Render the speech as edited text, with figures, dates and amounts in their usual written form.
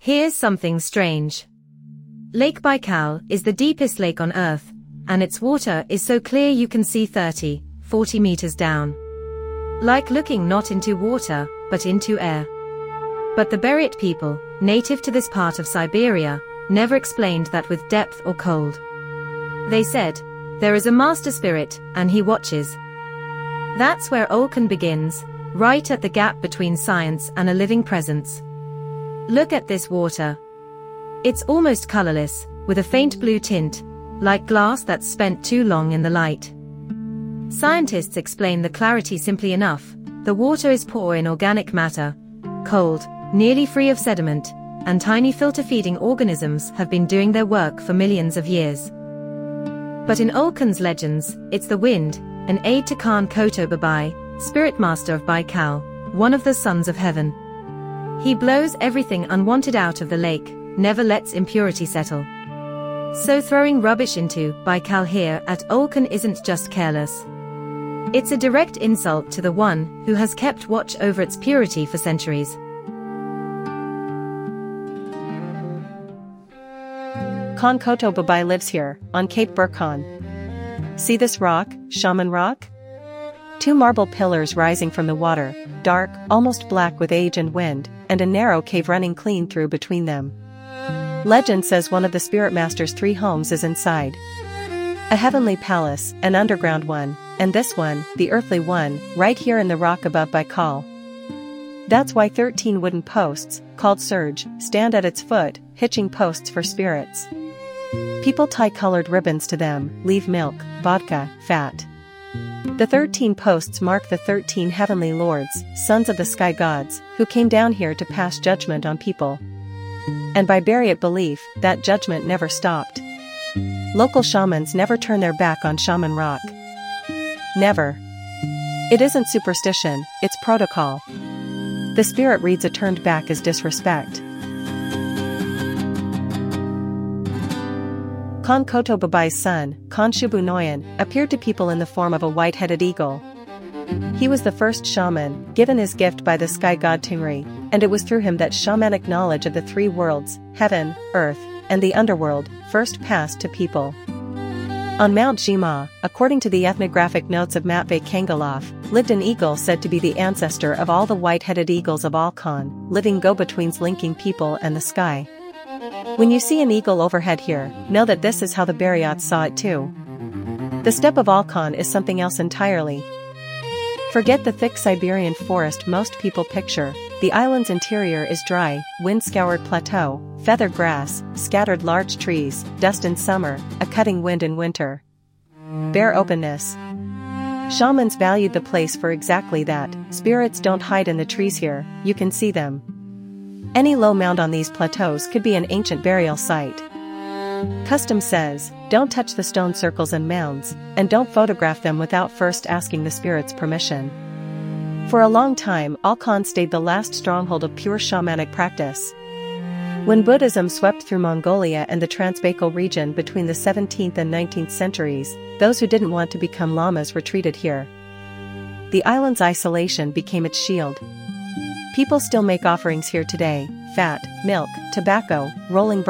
Here's something strange. Lake Baikal is the deepest lake on Earth, and its water is so clear you can see 30, 40 meters down. Like looking not into water, but into air. But the Buryat people, native to this part of Siberia, never explained that with depth or cold. They said, there is a master spirit, and he watches. That's where Olkhon begins, right at the gap between science and a living presence. Look at this water. It's almost colorless, with a faint blue tint, like glass that's spent too long in the light. Scientists explain the clarity simply enough. The water is poor in organic matter, cold, nearly free of sediment, and tiny filter-feeding organisms have been doing their work for millions of years. But in Olkhon's legends, it's the wind, an aide to Khan Koto Babai, spirit master of Baikal, one of the sons of heaven. He blows everything unwanted out of the lake, never lets impurity settle. So throwing rubbish into Baikal here at Olkhon isn't just careless. It's a direct insult to the one who has kept watch over its purity for centuries. Khan Koto Babai lives here, on Cape Burkhan. See this rock, Shaman Rock? Two marble pillars rising from the water, dark, almost black with age and wind, and a narrow cave running clean through between them. Legend says one of the spirit master's 3 homes is inside. A heavenly palace, an underground one, and this one, the earthly one, right here in the rock above Baikal. That's why 13 wooden posts, called surge, stand at its foot, hitching posts for spirits. People tie colored ribbons to them, leave milk, vodka, fat. The 13 posts mark the 13 heavenly lords, sons of the sky gods, who came down here to pass judgment on people. And by Buryat belief, that judgment never stopped. Local shamans never turn their back on Shaman Rock. Never. It isn't superstition, it's protocol. The spirit reads a turned back as disrespect. Khan Koto Babai's son, Khan Shubu Noyan, appeared to people in the form of a white-headed eagle. He was the first shaman, given his gift by the sky god Tingri, and it was through him that shamanic knowledge of the 3 worlds, heaven, earth, and the underworld, first passed to people. On Mount Jima, according to the ethnographic notes of Matvey Kangalov, lived an eagle said to be the ancestor of all the white-headed eagles of Olkhon, living go-betweens linking people and the sky. When you see an eagle overhead here, know that this is how the Buryats saw it too. The steppe of Olkhon is something else entirely. Forget the thick Siberian forest most people picture. The island's interior is dry, wind-scoured plateau, feathered grass, scattered large trees, dust in summer, a cutting wind in winter. Bare openness. Shamans valued the place for exactly that. Spirits don't hide in the trees here, you can see them. Any low mound on these plateaus could be an ancient burial site. Custom says, don't touch the stone circles and mounds, and don't photograph them without first asking the spirit's permission. For a long time, Olkhon stayed the last stronghold of pure shamanic practice. When Buddhism swept through Mongolia and the Transbaikal region between the 17th and 19th centuries, those who didn't want to become lamas retreated here. The island's isolation became its shield. People still make offerings here today: fat, milk, tobacco, rolling